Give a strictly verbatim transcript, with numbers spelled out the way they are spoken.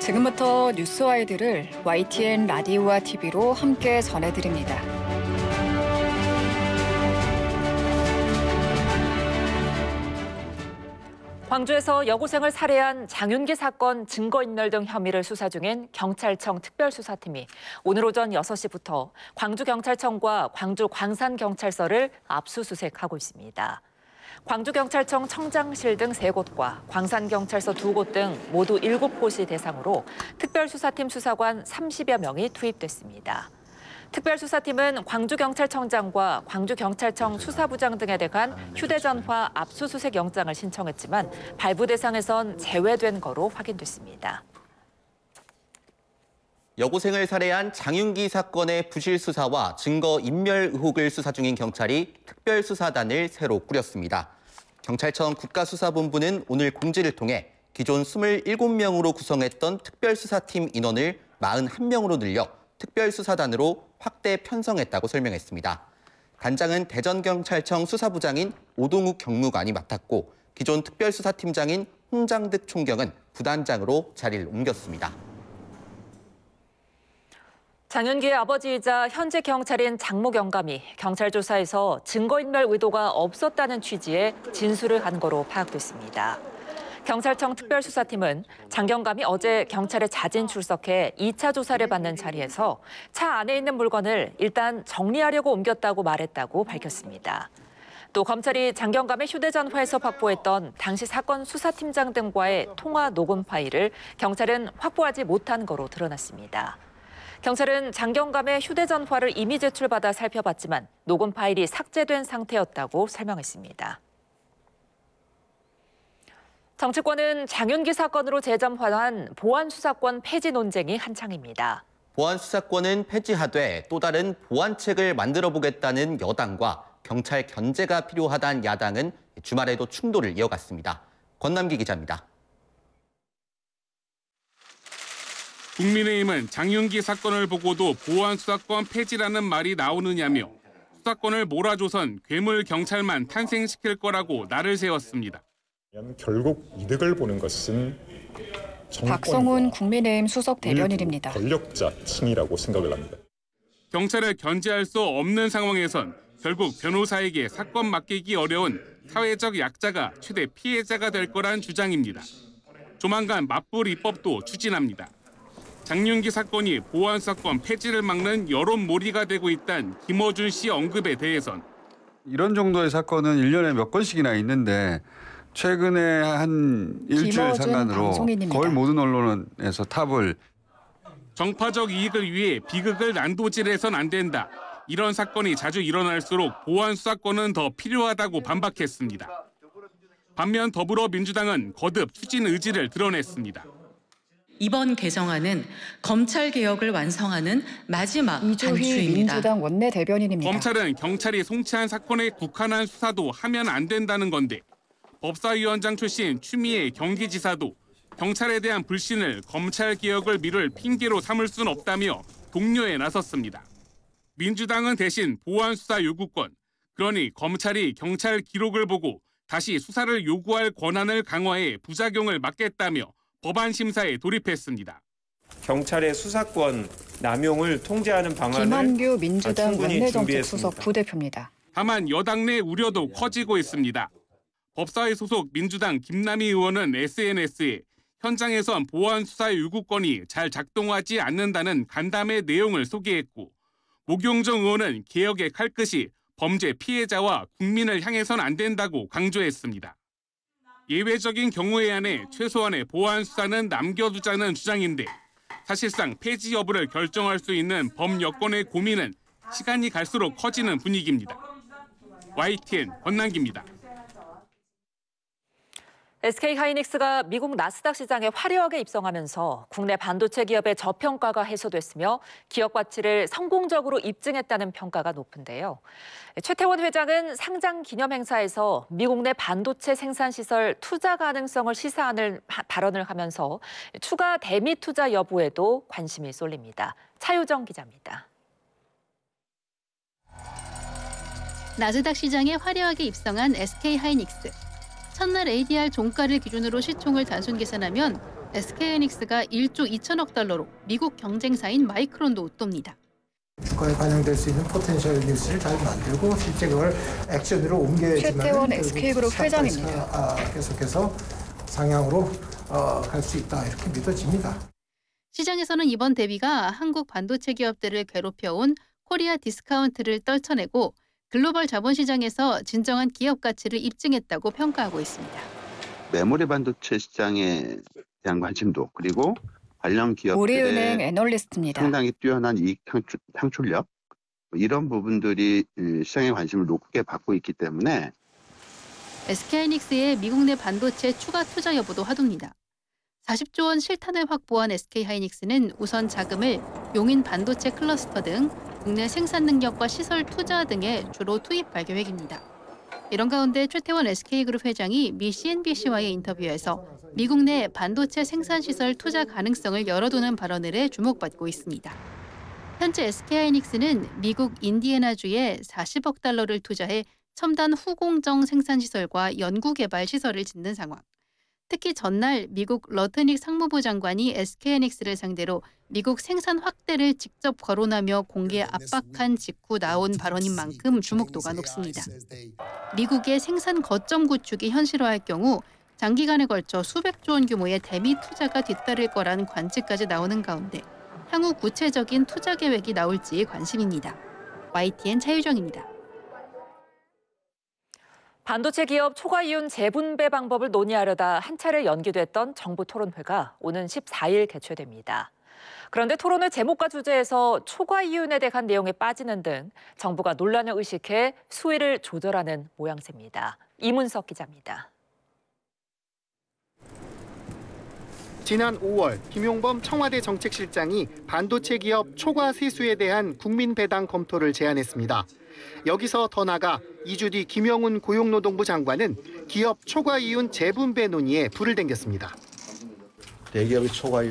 지금부터 뉴스와이드를 와이티엔 라디오와 티비로 함께 전해드립니다. 광주에서 여고생을 살해한 장윤기 사건 증거인멸 등 혐의를 수사 중인 경찰청 특별수사팀이 오늘 오전 여섯 시부터 광주경찰청과 광주 광산경찰서를 압수수색하고 있습니다. 광주경찰청 청장실 등 세 곳과 광산경찰서 두 곳 등 모두 일곱 곳이 대상으로 특별수사팀 수사관 삼십여 명이 투입됐습니다. 특별수사팀은 광주경찰청장과 광주경찰청 수사부장 등에 대한 휴대전화 압수수색 영장을 신청했지만 발부 대상에선 제외된 거로 확인됐습니다. 여고생을 살해한 장윤기 사건의 부실 수사와 증거 인멸 의혹을 수사 중인 경찰이 특별수사단을 새로 꾸렸습니다. 경찰청 국가수사본부는 오늘 공지를 통해 기존 이십칠 명으로 구성했던 특별수사팀 인원을 사십일 명으로 늘려 특별수사단으로 확대 편성했다고 설명했습니다. 단장은 대전경찰청 수사부장인 오동욱 경무관이 맡았고 기존 특별수사팀장인 홍장득 총경은 부단장으로 자리를 옮겼습니다. 장윤기의 아버지이자 현재 경찰인 장모 경감이 경찰 조사에서 증거인멸 의도가 없었다는 취지의 진술을 한 거로 파악됐습니다. 경찰청 특별수사팀은 장 경감이 어제 경찰에 자진 출석해 이 차 조사를 받는 자리에서 차 안에 있는 물건을 일단 정리하려고 옮겼다고 말했다고 밝혔습니다. 또 검찰이 장 경감의 휴대전화에서 확보했던 당시 사건 수사팀장 등과의 통화 녹음 파일을 경찰은 확보하지 못한 거로 드러났습니다. 경찰은 장 경감의 휴대전화를 이미 제출받아 살펴봤지만 녹음 파일이 삭제된 상태였다고 설명했습니다. 정치권은 장윤기 사건으로 재점화한 보안수사권 폐지 논쟁이 한창입니다. 보안수사권은 폐지하되 또 다른 보완책을 만들어보겠다는 여당과 경찰 견제가 필요하다는 야당은 주말에도 충돌을 이어갔습니다. 권남기 기자입니다. 국민의힘은 장윤기 사건을 보고도 보안수사권 폐지라는 말이 나오느냐며 수사권을 몰아줘선 괴물 경찰만 탄생시킬 거라고 날을 세웠습니다. 결국 이득을 보는 것은 박성훈 국민의힘 수석 대변인입니다. 권력자 층이라고 생각을 합니다. 경찰을 견제할 수 없는 상황에선 결국 변호사에게 사건 맡기기 어려운 사회적 약자가 최대 피해자가 될 거란 주장입니다. 조만간 맞불 입법도 추진합니다. 장윤기 사건이 보안수사권 폐지를 막는 여론몰이가 되고 있다는 김어준 씨 언급에 대해선 이런 정도의 사건은 일 년에 몇 건씩이나 있는데 최근에 한 일주일 상간으로 방송인입니다. 거의 모든 언론에서 탑을. 정파적 이익을 위해 비극을 난도질해선 안 된다. 이런 사건이 자주 일어날수록 보안수사권은 더 필요하다고 반박했습니다. 반면 더불어민주당은 거듭 추진 의지를 드러냈습니다. 이번 개정안은 검찰 개혁을 완성하는 마지막 단추입니다. 이주희 민주당 원내대변인입니다. 검찰은 경찰이 송치한 사건에 국한한 수사도 하면 안 된다는 건데 법사위원장 출신 추미애 경기지사도 경찰에 대한 불신을 검찰 개혁을 미룰 핑계로 삼을 순 없다며 독려에 나섰습니다. 민주당은 대신 보안수사 요구권, 그러니 검찰이 경찰 기록을 보고 다시 수사를 요구할 권한을 강화해 부작용을 막겠다며 법안 심사에 돌입했습니다. 경찰의 수사권 남용을 통제하는 방안을 김한규 민주당 원내정책수석 부대표입니다. 다만 여당 내 우려도 커지고 있습니다. 법사위 소속 민주당 김남희 의원은 에스엔에스에 현장에선 보안수사 요구권이 잘 작동하지 않는다는 간담회 내용을 소개했고 모경정 의원은 개혁의 칼끝이 범죄 피해자와 국민을 향해선 안 된다고 강조했습니다. 예외적인 경우에 한해 최소한의 보안 수사는 남겨두자는 주장인데 사실상 폐지 여부를 결정할 수 있는 법 여건의 고민은 시간이 갈수록 커지는 분위기입니다. 와이티엔 권남기입니다. 에스케이하이닉스가 미국 나스닥 시장에 화려하게 입성하면서 국내 반도체 기업의 저평가가 해소됐으며 기업 가치를 성공적으로 입증했다는 평가가 높은데요. 최태원 회장은 상장 기념 행사에서 미국 내 반도체 생산 시설 투자 가능성을 시사하는 발언을 하면서 추가 대미 투자 여부에도 관심이 쏠립니다. 차유정 기자입니다. 나스닥 시장에 화려하게 입성한 에스케이하이닉스. 첫날 에이디알 종가를 기준으로 시총을 단순 계산하면 에스케이하이닉스가 일조 이천억 달러로 미국 경쟁사인 마이크론도 웃돕니다. 주가에 반영될 수 있는 포텐셜 뉴스를 잘 만들고 실제 그걸 액션으로 옮겨야지만 최태원 에스케이그룹 회장입니다. 아, 계속해서 상향으로 어, 갈 수 있다 이렇게 믿어집니다. 시장에서는 이번 대비가 한국 반도체 기업들을 괴롭혀온 코리아 디스카운트를 떨쳐내고 글로벌 자본시장에서 진정한 기업 가치를 입증했다고 평가하고 있습니다. 메모리 반도체 시장에 대한 관심도 그리고 관련 기업들의 우리은행 애널리스트입니다. 상당히 뛰어난 이익 창출, 창출력 이런 부분들이 시장의 관심을 높게 받고 있기 때문에 에스케이하이닉스의 미국 내 반도체 추가 투자 여부도 화두입니다. 사십조 원 실탄을 확보한 에스케이하이닉스는 우선 자금을 용인 반도체 클러스터 등 국내 생산 능력과 시설 투자 등에 주로 투입할 계획입니다. 이런 가운데 최태원 에스케이그룹 회장이 미 씨엔비씨와의 인터뷰에서 미국 내 반도체 생산시설 투자 가능성을 열어두는 발언을 해 주목받고 있습니다. 현재 에스케이하이닉스는 미국 인디애나주에 사십억 달러를 투자해 첨단 후공정 생산시설과 연구개발 시설을 짓는 상황. 특히 전날 미국 러트닉 상무부 장관이 에스케이하이닉스를 상대로 미국 생산 확대를 직접 거론하며 공개 압박한 직후 나온 발언인 만큼 주목도가 높습니다. 미국의 생산 거점 구축이 현실화할 경우 장기간에 걸쳐 수백조 원 규모의 대미 투자가 뒤따를 거라는 관측까지 나오는 가운데 향후 구체적인 투자 계획이 나올지 관심입니다. 와이티엔 차유정입니다. 반도체 기업 초과 이윤 재분배 방법을 논의하려다 한 차례 연기됐던 정부 토론회가 오는 십사일 개최됩니다. 그런데 토론회 제목과 주제에서 초과 이윤에 대한 내용에 빠지는 등 정부가 논란을 의식해 수위를 조절하는 모양새입니다. 이문석 기자입니다. 지난 오월 김용범 청와대 정책실장이 반도체 기업 초과 세수에 대한 국민 배당 검토를 제안했습니다. 여기서 더 나아가 이 주 뒤 김영훈 고용노동부 장관은 기업 초과 이윤 재분배 논의에 불을 댕겼습니다. 대기업의 초과